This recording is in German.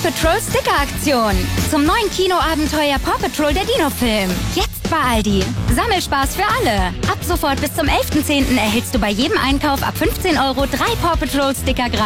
Patrol Sticker-Aktion. Zum neuen Kinoabenteuer Paw Patrol, der Dino-Film. Jetzt bei Aldi. Sammelspaß für alle. Ab sofort bis zum 11.10. erhältst du bei jedem Einkauf ab 15 € 3 Paw Patrol Sticker gratis.